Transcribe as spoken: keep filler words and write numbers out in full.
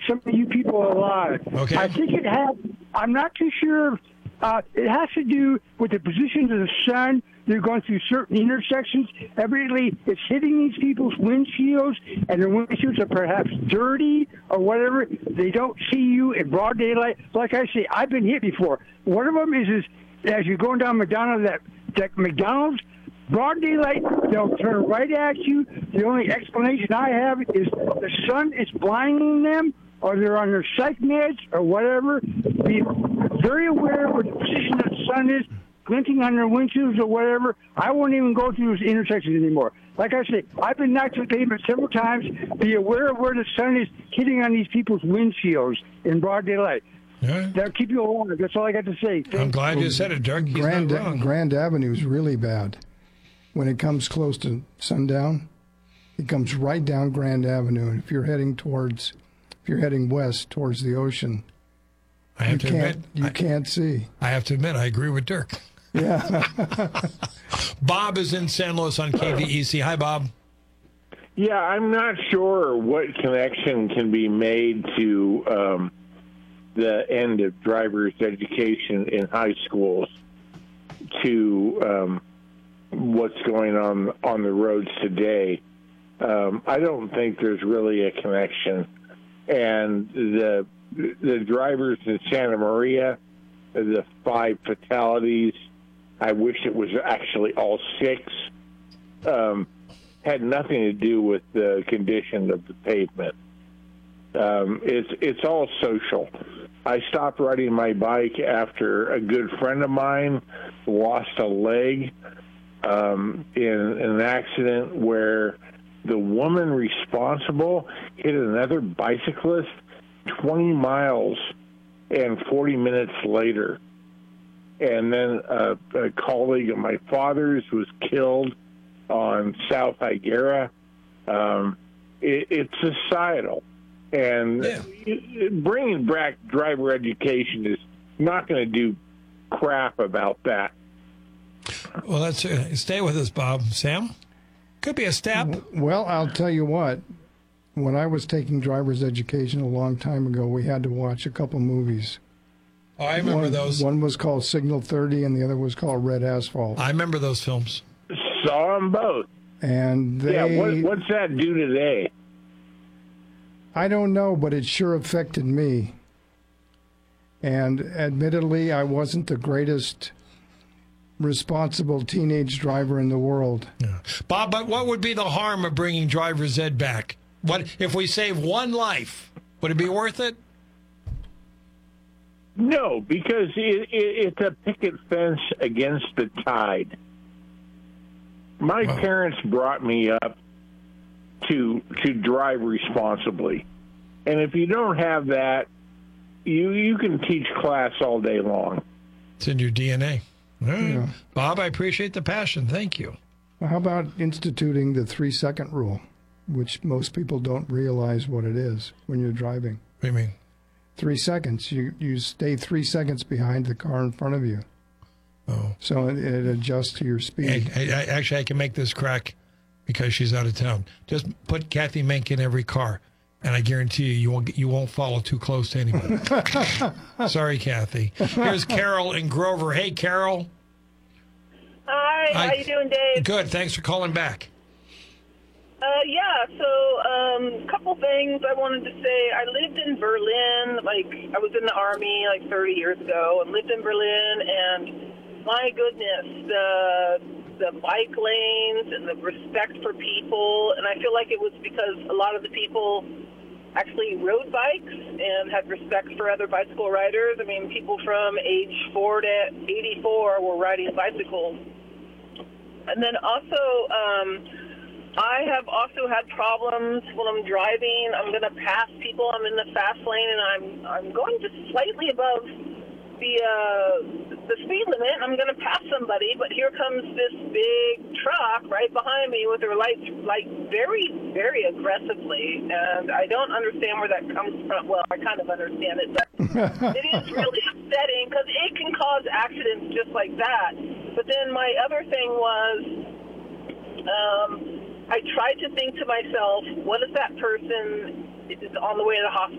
some of you people alive. Okay. I think it has, I'm not too sure. Uh, it has to do with the position of the sun. They're going through certain intersections. Evidently, it's hitting these people's windshields, and their windshields are perhaps dirty or whatever. They don't see you in broad daylight. Like I say, I've been hit before. One of them is, is as you're going down McDonald's, that, that McDonald's, broad daylight, they'll turn right at you. The only explanation I have is the sun is blinding them, or they're on their psych meds or whatever. Be very aware of what the position of the sun is, glinting on their windshields or whatever. I won't even go through those intersections anymore. Like I say, I've been knocked to the pavement several times. Be aware of where the sun is hitting on these people's windshields in broad daylight. Yeah. That'll keep you alive. That's all I got to say. Thanks. I'm glad you said it, Dirk. He's Grand, not wrong. Grand Avenue is really bad. When it comes close to sundown, it comes right down Grand Avenue. And if you're heading towards, if you're heading west towards the ocean, I have you to can't, admit, you I, can't see. I have to admit, I agree with Dirk. Yeah. Bob is in San Luis on K V E C. Hi, Bob. Yeah, I'm not sure what connection can be made to um, the end of driver's education in high schools to um, what's going on on the roads today. Um, I don't think there's really a connection. And the the drivers in Santa Maria, the five fatalities, I wish it was actually all six, um, had nothing to do with the condition of the pavement. Um, it's it's all social. I stopped riding my bike after a good friend of mine lost a leg um, in, in an accident where the woman responsible hit another bicyclist twenty miles and forty minutes later. And then a, a colleague of my father's was killed on South Higuera. Um, it, it's societal. And Yeah. it, bringing back driver education is not going to do crap about that. Well, let's uh, stay with us, Bob. Sam? Could be a step. Well, I'll tell you what. When I was taking driver's education a long time ago, we had to watch a couple movies. Oh, I remember one, those. One was called Signal thirty, and the other was called Red Asphalt. I remember those films. Saw them both. And they, Yeah, what, what's that do today? I don't know, but it sure affected me. And admittedly, I wasn't the greatest responsible teenage driver in the world. Yeah. Bob, but what would be the harm of bringing driver's ed back? What if we save one life? Would it be worth it? No, because it, it, it's a picket fence against the tide. My Wow. parents brought me up to to drive responsibly, and if you don't have that, you you can teach class all day long. It's in your D N A. All right. Yeah. Bob, I appreciate the passion. Thank you. Well, how about instituting the three-second rule, which most people don't realize what it is when you're driving? What do you mean? Three seconds. You you stay three seconds behind the car in front of you. Oh. So it, it adjusts to your speed. I, I, actually, I can make this crack because she's out of town. Just put Kathy Mink in every car, and I guarantee you, you won't get, you won't follow too close to anybody. Sorry, Kathy. Here's Carol in Grover. Hey, Carol. Hi, Hi. how you doing, Dave? Good. Thanks for calling back. Uh, yeah, so um, couple things I wanted to say. I lived in Berlin, like I was in the Army like thirty years ago, and lived in Berlin, and my goodness, the the bike lanes and the respect for people, and I feel like it was because a lot of the people actually rode bikes and had respect for other bicycle riders. I mean, people from age four to eighty-four were riding bicycles. And then also, um, I have also had problems when I'm driving. I'm going to pass people. I'm in the fast lane, and I'm I'm going just slightly above the uh, the speed limit. And I'm going to pass somebody, but here comes this big truck right behind me with their lights like very, very aggressively, and I don't understand where that comes from. Well, I kind of understand it, but it is really upsetting because it can cause accidents just like that. But then my other thing was, um, I tried to think to myself, what if that person is on the way to the hospital?